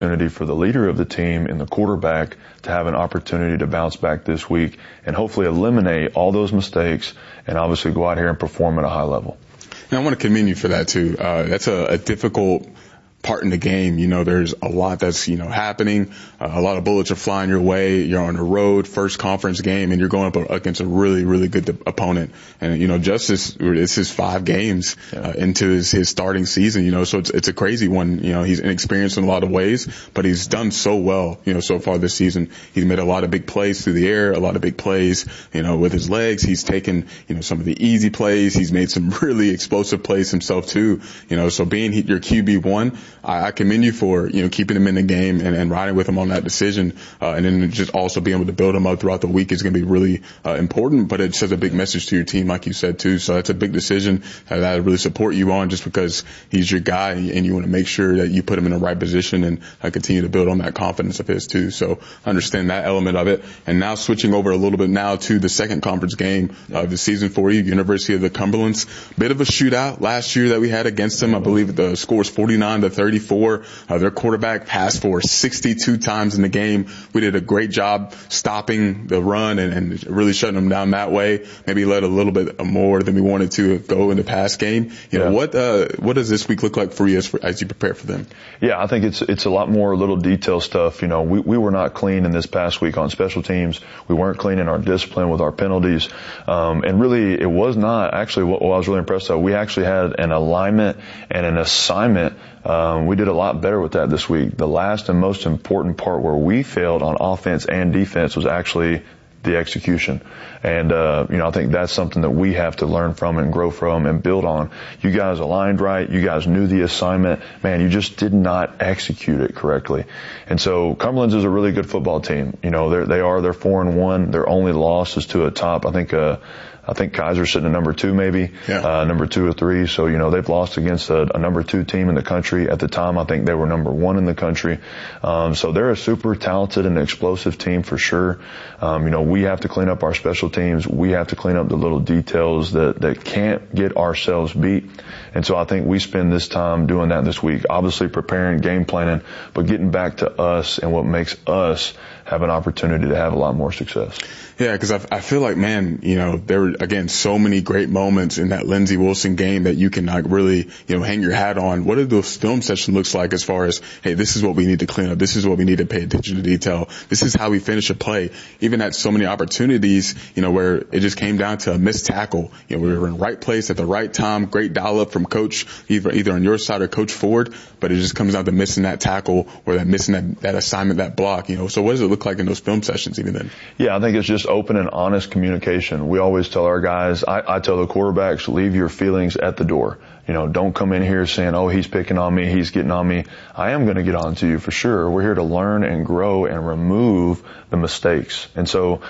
opportunity for the leader of the team and the quarterback to have an opportunity to bounce back this week and hopefully eliminate all those mistakes and obviously go out here and perform at a high level. And I want to commend you for that too. That's a difficult part in the game. There's a lot that's, happening. A lot of bullets are flying your way. You're on the road, first conference game, and you're going up against a really, really good opponent. And, Justice, it's his 5 games into his starting season, so it's a crazy one. He's inexperienced in a lot of ways, but he's done so well, so far this season. He's made a lot of big plays through the air, a lot of big plays, with his legs. He's taken, some of the easy plays. He's made some really explosive plays himself too, so being your QB1, I commend you for, keeping him in the game and riding with him on that decision. And then just also being able to build him up throughout the week is going to be really important, but it sends a big message to your team, like you said too. So that's a big decision that I really support you on, just because he's your guy and you want to make sure that you put him in the right position and continue to build on that confidence of his too. So understand that element of it. And now switching over a little bit now to the second conference game of the season for you, University of the Cumberlands. Bit of a shootout last year that we had against them. I believe the score was 49-34. Their quarterback passed for 62 times in the game. We did a great job stopping the run and really shutting them down that way. Maybe let a little bit more than we wanted to go in the pass game. What does this week look like for you as you prepare for them? Yeah, I think it's a lot more little detail stuff. We were not clean in this past week on special teams. We weren't clean in our discipline with our penalties. And really, it was not actually what I was really impressed with. We actually had an alignment and an assignment. We did a lot better with that this week. The last and most important part where we failed on offense and defense was actually the execution. And, I think that's something that we have to learn from and grow from and build on. You guys aligned right. You guys knew the assignment. Man, you just did not execute it correctly. And so Cumberland's is a really good football team. They're 4-1. Their only loss is to a top, I think Kaiser's sitting at number 2 maybe, number 2 or 3. So, they've lost against a number 2 team in the country. At the time, I think they were number 1 in the country. So they're a super talented and explosive team for sure. We have to clean up our special teams. We have to clean up the little details that can't get ourselves beat. And so I think we spend this time doing that this week, obviously preparing, game planning, but getting back to us and what makes us have an opportunity to have a lot more success. Yeah, because I feel like, man, there were, again, so many great moments in that Lindsey Wilson game that you can really, hang your hat on. What do those film sessions looks like as far as, hey, this is what we need to clean up. This is what we need to pay attention to detail. This is how we finish a play. Even at so many opportunities, where it just came down to a missed tackle. We were in the right place at the right time. Great dial up from coach, either on your side or Coach Ford, but it just comes down to missing that tackle or missing that assignment, that block, So what does it look like in those film sessions even then? Yeah, I think it's just open and honest communication. We always tell our guys, I tell the quarterbacks, leave your feelings at the door. Don't come in here saying, oh, he's picking on me, he's getting on me. I am going to get on to you for sure. We're here to learn and grow and remove the mistakes. And so,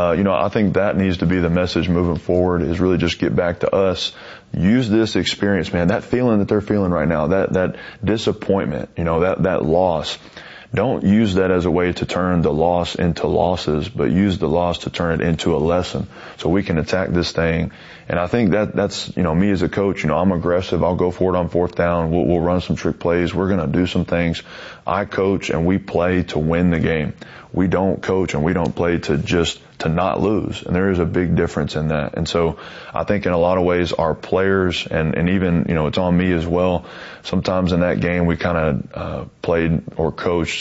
I think that needs to be the message moving forward, is really just get back to us. Use this experience, man, that feeling that they're feeling right now, that disappointment, that loss. Don't use that as a way to turn the loss into losses, but use the loss to turn it into a lesson so we can attack this thing. And I think that's, me as a coach, I'm aggressive. I'll go for it on 4th down. We'll run some trick plays. We're going to do some things. I coach and we play to win the game. We don't coach and we don't play to not lose. And there is a big difference in that. And so I think in a lot of ways our players and even, it's on me as well. Sometimes in that game we kind of played or coached,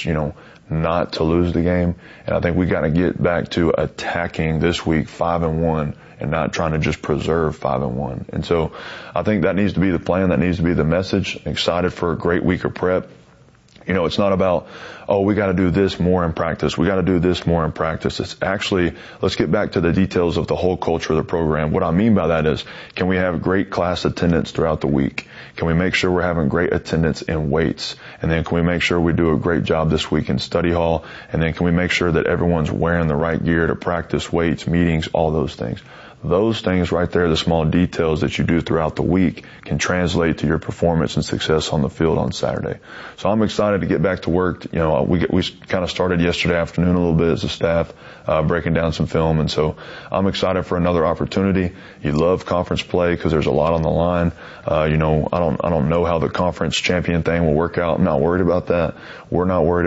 not to lose the game. And I think we got to get back to attacking this week 5-1 and not trying to just preserve 5-1. And so I think that needs to be the plan. That needs to be the message. Excited for a great week of prep. It's not about, oh, we got to do this more in practice. We got to do this more in practice. It's actually, let's get back to the details of the whole culture of the program. What I mean by that is, can we have great class attendance throughout the week? Can we make sure we're having great attendance in weights? And then can we make sure we do a great job this week in study hall? And then can we make sure that everyone's wearing the right gear to practice, weights, meetings, all those things? those things right there, the small details that you do throughout the week, can translate to your performance and success on the field on Saturday. So I'm excited to get back to work. You know, we kind of started yesterday afternoon a little bit as a staff, breaking down some film. And so I'm excited for another opportunity. You love conference play because there's a lot on the line. You know, I don't know how the conference champion thing will work out. I'm not worried about that. We're not worried